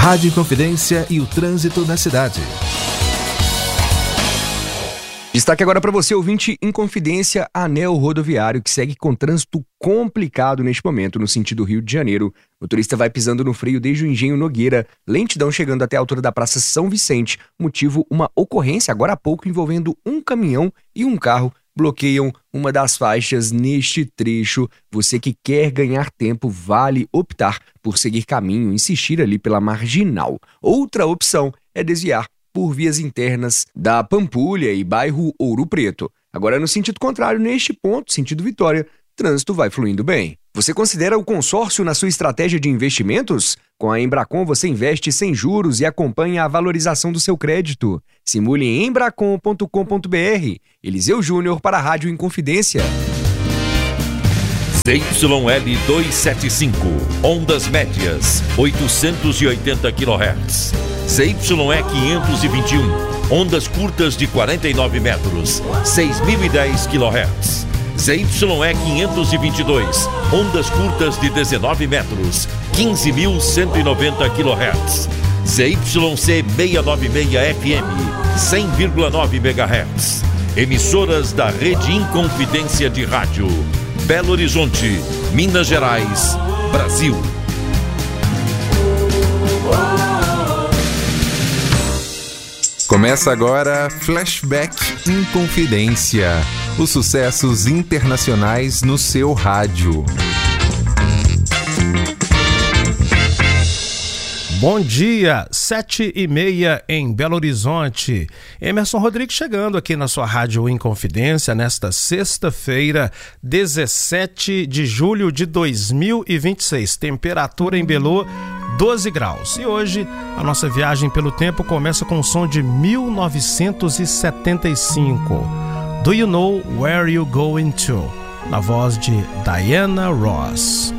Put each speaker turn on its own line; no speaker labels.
Rádio Inconfidência e o trânsito na cidade.
Destaque agora para você, ouvinte Inconfidência, anel rodoviário que segue com trânsito complicado neste momento no sentido Rio de Janeiro. O motorista vai pisando no freio desde o Engenho Nogueira, lentidão chegando até a altura da Praça São Vicente. Motivo, uma ocorrência agora há pouco envolvendo um caminhão e um carro bloqueiam uma das faixas neste trecho. Você que quer ganhar tempo, vale optar por seguir caminho, insistir ali pela Marginal. Outra opção é desviar por vias internas da Pampulha e bairro Ouro Preto. Agora, no sentido contrário, neste ponto, sentido Vitória, trânsito vai fluindo bem. Você considera o consórcio na sua estratégia de investimentos? Com a Embracon você investe sem juros e acompanha a valorização do seu crédito. Simule em embracon.com.br. Eliseu Júnior para a Rádio Inconfidência.
ZYL 275, ondas médias, 880 kHz. ZYE 521, ondas curtas de 49 metros, 6.010 kHz. ZYE 522, ondas curtas de 19 metros, 15.190 kHz. ZYC 696 FM, 100,9 MHz. Emissoras da Rede Inconfidência de Rádio. Belo Horizonte, Minas Gerais, Brasil.
Começa agora Flashback Inconfidência. Os sucessos internacionais no seu rádio.
Bom dia, 7h30 em Belo Horizonte. Emerson Rodrigues chegando aqui na sua Rádio Inconfidência nesta sexta-feira, 17 de julho de 2026. Temperatura em Belo, 12 graus. E hoje a nossa viagem pelo tempo começa com o som de 1975. Do You Know Where You Going To? Na voz de Diana Ross.